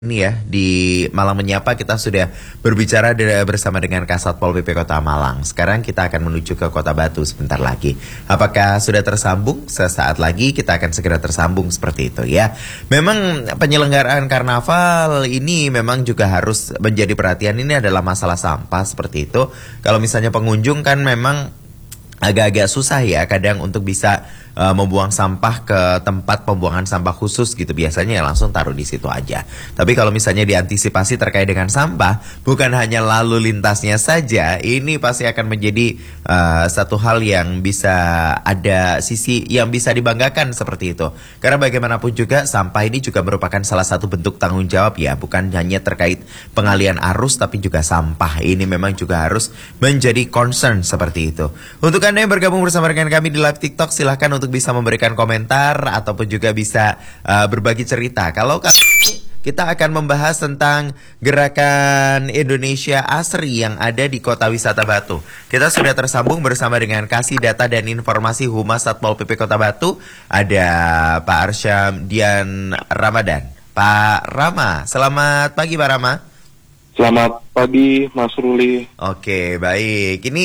Ini ya, di Malang Menyapa kita sudah berbicara bersama dengan Kasatpol PP Kota Malang. Sekarang kita akan menuju ke Kota Batu sebentar lagi. Apakah sudah tersambung? Sesaat lagi kita akan segera tersambung seperti itu ya. Memang penyelenggaraan karnaval ini memang juga harus menjadi perhatian. Ini adalah masalah sampah seperti itu. Kalau misalnya pengunjung kan memang agak-agak susah ya kadang untuk bisa membuang sampah ke tempat pembuangan sampah khusus gitu. Biasanya ya langsung taruh di situ aja. Tapi kalau misalnya diantisipasi terkait dengan sampah, bukan hanya lalu lintasnya saja, ini pasti akan menjadi satu hal yang bisa ada sisi yang bisa dibanggakan seperti itu. Karena bagaimanapun juga sampah ini juga merupakan salah satu bentuk tanggung jawab ya, bukan hanya terkait pengalian arus tapi juga sampah. Ini memang juga harus menjadi concern seperti itu. Untuk Anda yang bergabung bersama dengan kami di live TikTok, silahkan untuk bisa memberikan komentar ataupun juga bisa berbagi cerita. Kalau kali ini kita akan membahas tentang gerakan Indonesia Asri yang ada di Kota Wisata Batu. Kita sudah tersambung bersama dengan Kasih Data dan Informasi Humas Satpol PP Kota Batu. Ada Pak Arsyam Dian Ramadan. Pak Rama, selamat pagi Pak Rama. Selamat pagi Mas Ruli. Oke, baik. Ini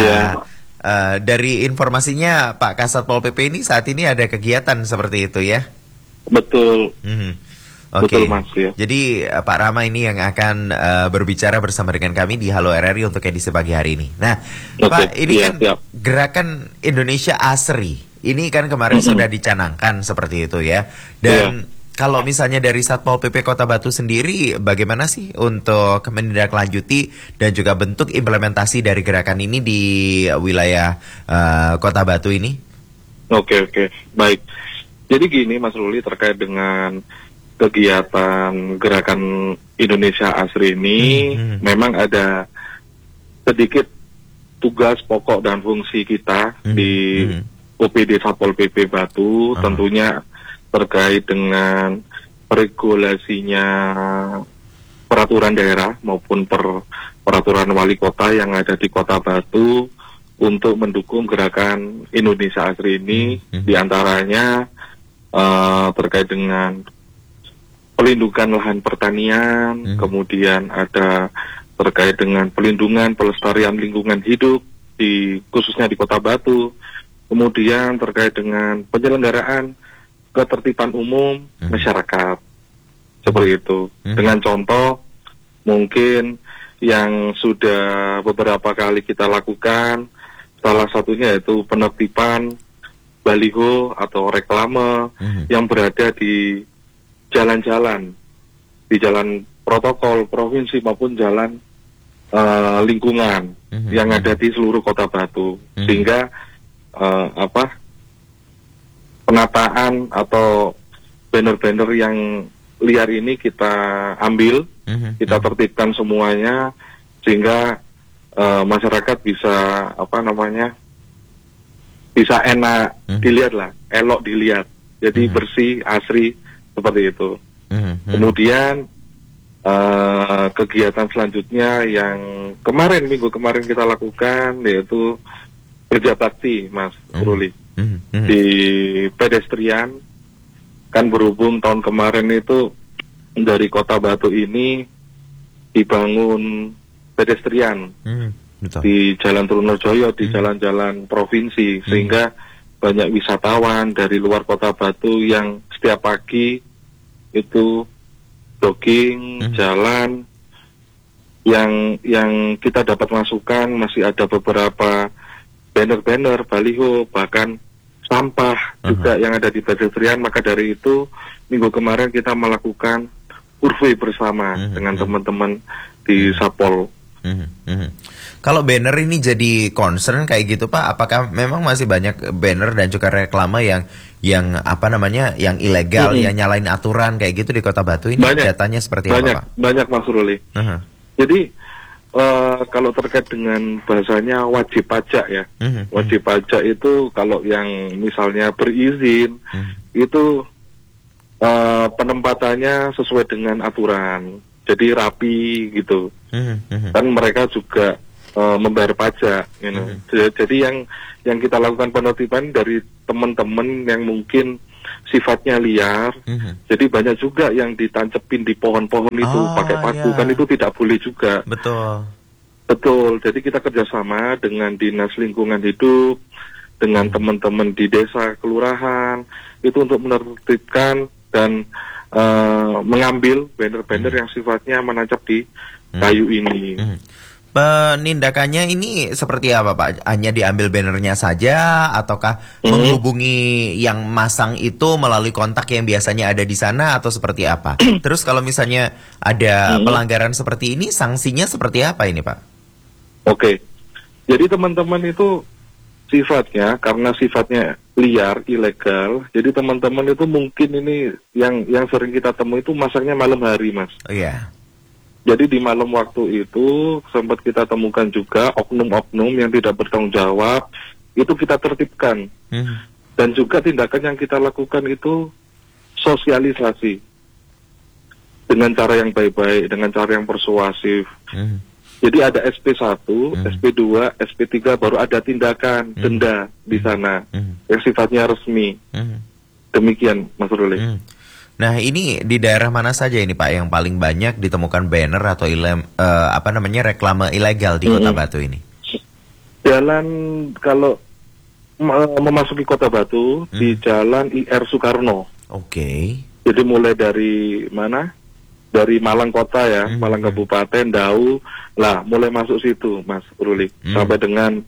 dari informasinya Pak Kasatpol PP ini saat ini ada kegiatan seperti itu ya? Betul. Oke. Betul Mas ya. Jadi Pak Rama ini yang akan berbicara bersama dengan kami di Halo RRI untuk edisi pagi hari ini. Nah, Pak, ini kan gerakan Indonesia Asri. Ini kan kemarin sudah dicanangkan seperti itu ya. Dan kalau misalnya dari Satpol PP Kota Batu sendiri, bagaimana sih untuk menindaklanjuti dan juga bentuk implementasi dari gerakan ini di wilayah Kota Batu ini? Oke, baik. Jadi gini Mas Ruli, terkait dengan kegiatan gerakan Indonesia Asri ini, memang ada sedikit tugas pokok dan fungsi kita di OPD Satpol PP Batu, tentunya terkait dengan regulasinya peraturan daerah maupun peraturan wali kota yang ada di Kota Batu untuk mendukung gerakan Indonesia Asri ini, diantaranya terkait dengan pelindungan lahan pertanian, kemudian ada terkait dengan pelindungan pelestarian lingkungan hidup khususnya di Kota Batu, kemudian terkait dengan penyelenggaraan ketertiban umum masyarakat seperti itu. Dengan contoh mungkin yang sudah beberapa kali kita lakukan, salah satunya yaitu penertiban baliho atau reklame yang berada di jalan-jalan, di jalan protokol provinsi maupun jalan lingkungan yang ada di seluruh Kota Batu, sehingga penataan atau banner-banner yang liar ini kita ambil, kita tertibkan semuanya sehingga masyarakat bisa bisa enak dilihat lah, elok dilihat, jadi bersih, asri seperti itu. Kemudian kegiatan selanjutnya yang minggu kemarin kita lakukan yaitu kerja bakti Mas Ruli. Di pedestrian, kan berhubung tahun kemarin itu dari Kota Batu ini dibangun pedestrian di Jalan Trunojoyo, di jalan-jalan provinsi, sehingga banyak wisatawan dari luar Kota Batu yang setiap pagi itu jogging, jalan, yang kita dapat masukan masih ada beberapa banner-banner, baliho, bahkan sampah juga yang ada di pedestrian. Maka dari itu minggu kemarin kita melakukan survei bersama dengan teman-teman di Satpol. Kalau banner ini jadi concern kayak gitu Pak, apakah memang masih banyak banner dan juga reklame yang yang ilegal, yang nyalain aturan kayak gitu di Kota Batu ini? Datanya seperti apa Pak? Banyak Mas Ruli. Jadi kalau terkait dengan bahasanya wajib pajak ya, wajib pajak itu kalau yang misalnya berizin itu penempatannya sesuai dengan aturan, jadi rapi gitu. Kan mereka juga membayar pajak, Jadi yang kita lakukan penertiban dari teman-teman yang mungkin sifatnya liar. Jadi banyak juga yang ditancepin di pohon-pohon itu pakai paku, kan itu tidak boleh juga. Betul. Betul. Jadi kita kerjasama dengan Dinas Lingkungan Hidup, dengan teman-teman di desa kelurahan itu untuk menertibkan dan mengambil banner-banner yang sifatnya menancap di kayu ini. Penindakannya ini seperti apa Pak? Hanya diambil bannernya saja ataukah menghubungi yang masang itu melalui kontak yang biasanya ada di sana atau seperti apa? Terus kalau misalnya ada pelanggaran seperti ini, sanksinya seperti apa ini Pak? Oke, jadi teman-teman itu sifatnya, karena sifatnya liar, ilegal, jadi teman-teman itu mungkin ini yang sering kita temui itu masangnya malam hari, Mas. Oh iya. Jadi di malam waktu itu sempat kita temukan juga oknum-oknum yang tidak bertanggung jawab, itu kita tertibkan. Dan juga tindakan yang kita lakukan itu sosialisasi dengan cara yang baik-baik, dengan cara yang persuasif. Jadi ada SP1, SP2, SP3, baru ada tindakan denda di sana yang sifatnya resmi. Demikian, Mas Ruli. Nah, ini di daerah mana saja ini Pak yang paling banyak ditemukan banner atau reklame ilegal di Kota Batu ini? Jalan kalau memasuki Kota Batu di Jalan IR Soekarno. Oke. Jadi mulai dari mana? Dari Malang Kota ya, Malang Kabupaten, Dau, lah mulai masuk situ, Mas Ruli, sampai dengan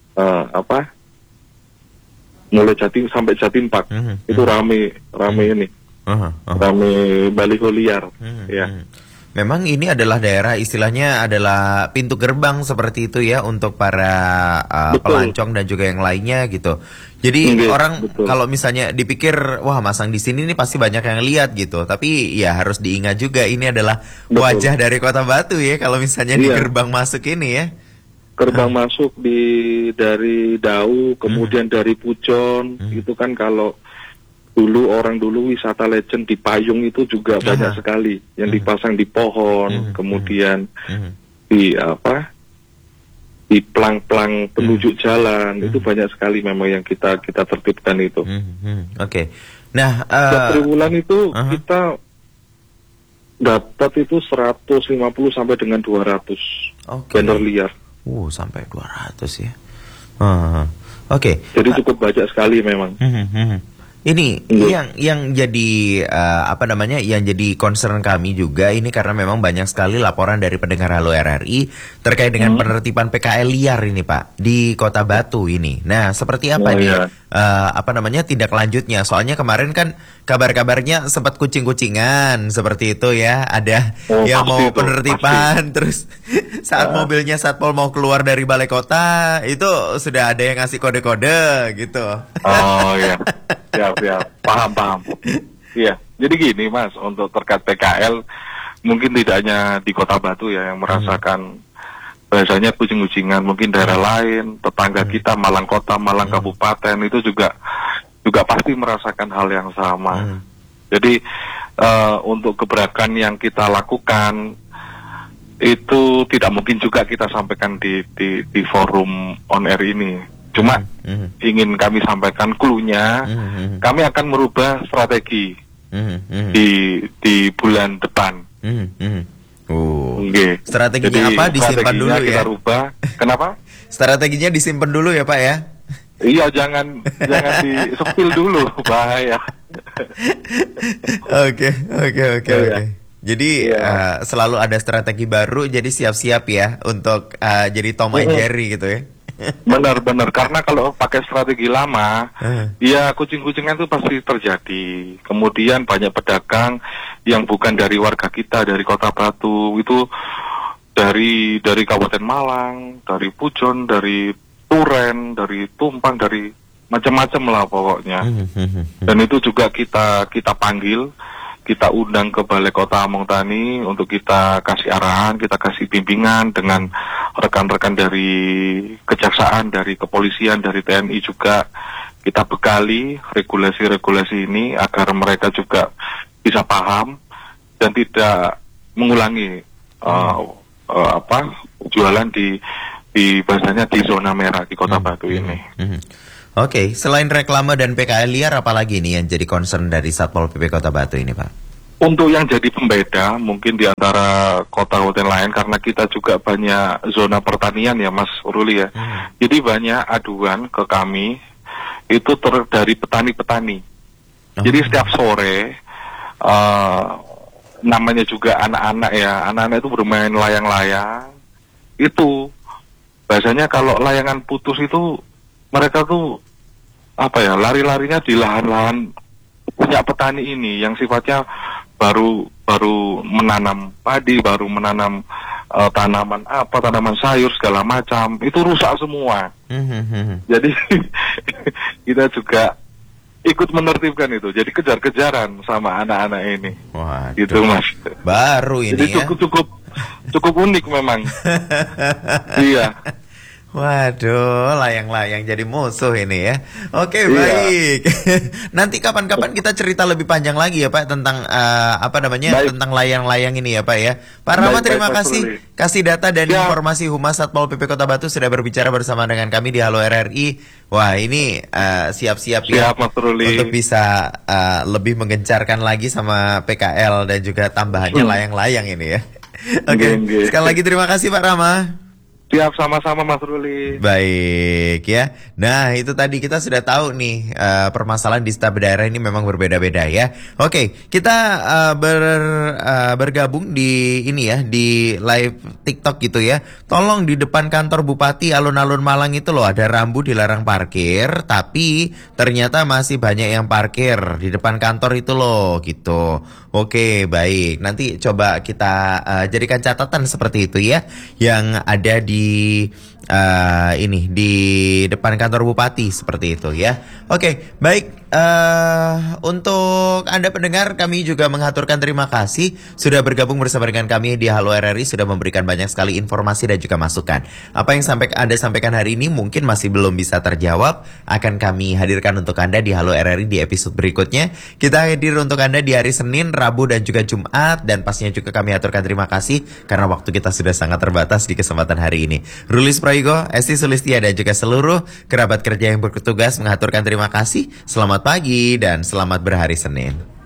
mulai sampai Jatimpak, itu rame ini, rame baliho liar, ya. Memang ini adalah daerah istilahnya adalah pintu gerbang seperti itu ya untuk para pelancong dan juga yang lainnya gitu. Jadi orang kalau misalnya dipikir wah masang di sini nih pasti banyak yang lihat gitu. Tapi ya harus diingat juga ini adalah wajah dari Kota Batu ya kalau misalnya di gerbang masuk ini ya. Gerbang masuk dari Dau, kemudian dari Pujon, itu kan kalau orang dulu wisata legend di payung itu juga banyak sekali yang dipasang di pohon, kemudian di plang-plang penunjuk jalan, itu banyak sekali memang yang kita tertibkan itu. Oke. Nah, Triwulan itu kita dapat itu 150 sampai dengan 200 banner liar. Sampai 200 ya. Oke. Jadi cukup banyak sekali memang. Ini yang jadi yang jadi concern kami juga ini karena memang banyak sekali laporan dari pendengar Halo RRI terkait dengan penertiban PKL liar ini Pak di Kota Batu ini. Nah, seperti apa tindak lanjutnya? Soalnya kemarin kan kabar-kabarnya sempat kucing-kucingan seperti itu ya. Ada yang mau penertiban terus saat mobilnya Satpol mau keluar dari balai kota itu sudah ada yang ngasih kode-kode gitu. Oh iya. Ya, paham. Iya, jadi gini Mas, untuk terkait PKL, mungkin tidak hanya di Kota Batu ya yang merasakan biasanya kucing-kucingan, mungkin daerah lain, tetangga kita, Malang Kota, Malang Kabupaten, itu juga pasti merasakan hal yang sama. Jadi, untuk gebrakan yang kita lakukan, itu tidak mungkin juga kita sampaikan di forum on air ini. Cuma ingin kami sampaikan clue-nya, kami akan merubah strategi di bulan depan. Strateginya apa? Disimpan dulu ya. Kita rubah. Kenapa? Strateginya disimpan dulu ya Pak ya. Iya, jangan di-spill dulu, bahaya. Oke. Jadi selalu ada strategi baru, jadi siap-siap ya untuk jadi Tom and Jerry gitu ya. Benar, karena kalau pakai strategi lama, ya kucing-kucingan itu pasti terjadi. Kemudian banyak pedagang yang bukan dari warga kita, dari Kota Batu, itu dari Kabupaten Malang, dari Pujon, dari Turen, dari Tumpang, dari macam-macam lah pokoknya. Dan itu juga kita panggil, kita undang ke Balai Kota Among Tani untuk kita kasih arahan, kita kasih bimbingan dengan rekan-rekan dari kejaksaan, dari kepolisian, dari TNI juga. Kita bekali regulasi-regulasi ini agar mereka juga bisa paham dan tidak mengulangi jualan di bahasanya di zona merah di Kota Batu ini. Oke, selain reklame dan PKL liar, apalagi nih yang jadi concern dari Satpol PP Kota Batu ini, Pak? Untuk yang jadi pembeda mungkin di antara kota-kota lain karena kita juga banyak zona pertanian ya Mas Ruli ya. Jadi banyak aduan ke kami itu dari petani-petani. Jadi setiap sore namanya juga anak-anak ya, anak-anak itu bermain layang-layang. Itu biasanya kalau layangan putus itu mereka tuh apa ya, lari-larinya di lahan-lahan punya petani ini yang sifatnya baru menanam padi, baru menanam tanaman sayur segala macam, itu rusak semua. Jadi kita juga ikut menertibkan itu, jadi kejar-kejaran sama anak-anak ini. Waduh. Gitu Mas. Baru ini jadi ya. cukup unik memang. Iya. Waduh, layang-layang jadi musuh ini ya. Oke, baik. Nanti kapan-kapan kita cerita lebih panjang lagi ya Pak tentang tentang layang-layang ini ya Pak ya. Pak Rama, terima kasih kasih data dan informasi Humas Satpol PP Kota Batu sudah berbicara bersama dengan kami di Halo RRI. Wah, ini siap-siap ya untuk bisa lebih menggencarkan lagi sama PKL dan juga tambahannya layang-layang ini ya. Oke, sekali lagi terima kasih Pak Rama. Siap, sama-sama Mas Ruli. Baik ya. Nah itu tadi kita sudah tahu nih permasalahan di setiap daerah ini memang berbeda-beda ya. Oke, kita bergabung di ini ya, di live TikTok gitu ya. Tolong di depan kantor Bupati alun-alun Malang itu loh ada rambu dilarang parkir, tapi ternyata masih banyak yang parkir di depan kantor itu loh gitu. Oke, baik. Nanti coba kita jadikan catatan seperti itu ya, yang ada di ini di depan kantor bupati seperti itu ya. Oke, baik. Untuk Anda pendengar, kami juga mengaturkan terima kasih sudah bergabung bersama dengan kami di Halo RRI, sudah memberikan banyak sekali informasi dan juga masukan. Apa yang Anda sampaikan hari ini mungkin masih belum bisa terjawab, akan kami hadirkan untuk Anda di Halo RRI di episode berikutnya. Kita hadir untuk Anda di hari Senin, Rabu dan juga Jumat, dan pastinya juga kami aturkan terima kasih karena waktu kita sudah sangat terbatas di kesempatan hari ini. Rulis Prayogo, Esti Sulistia dan juga seluruh kerabat kerja yang bertugas mengaturkan terima kasih. Selamat pagi dan selamat berhari Senin.